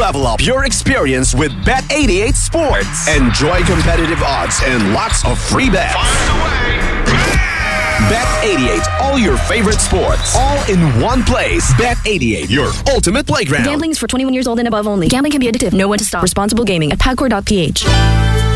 Level up your experience with Bet88 Sports. Enjoy competitive odds and lots of free bets. Bet88, all your favorite sports, all in one place. Bet88, your ultimate playground. Gambling is for 21 years old and above only. Gambling can be addictive. Know when to stop. Responsible gaming at PAGCOR.ph.